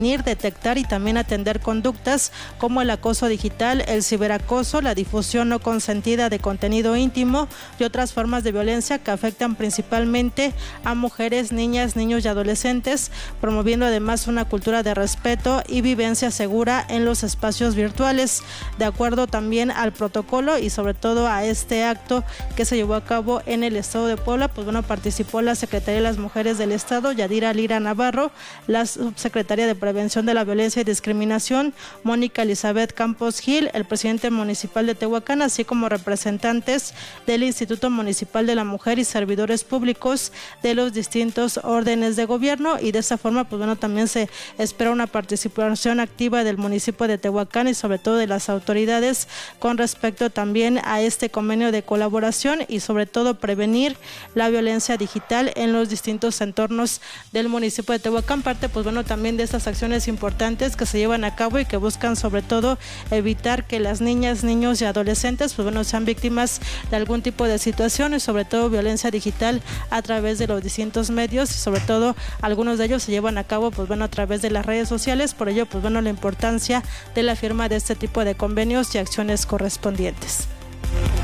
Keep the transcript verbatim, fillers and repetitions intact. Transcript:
detectar y también atender conductas como el acoso digital, el ciberacoso, la difusión no consentida de contenido íntimo y otras formas de violencia que afectan principalmente a mujeres, niñas, niños y adolescentes, promoviendo además una cultura de respeto y vivencia segura en los espacios virtuales, de acuerdo también al protocolo y sobre todo a este acto que se llevó a cabo en el estado de Puebla. Pues bueno, participó la Secretaría de las Mujeres del Estado, Yadira Lira Navarro, la subsecretaria de Prevención de la Violencia y Discriminación, Mónica Elizabeth Campos Gil, el presidente municipal de Tehuacán, así como representantes del Instituto Municipal de la Mujer y servidores públicos de los distintos órdenes de gobierno, y de esta forma, pues bueno, también se espera una participación activa del municipio de Tehuacán y sobre todo de las autoridades con respecto también a este convenio de colaboración y sobre todo prevenir la violencia digital en los distintos entornos del municipio de Tehuacán, parte pues bueno también de estas acciones importantes que se llevan a cabo y que buscan sobre todo evitar que las niñas, niños y adolescentes pues bueno sean víctimas de algún tipo de situación y sobre todo violencia digital a través de los distintos medios, y sobre todo algunos de ellos se llevan a cabo pues bueno a través de las redes sociales. Por ello pues bueno la importancia de la firma de este tipo de convenios y acciones correspondientes.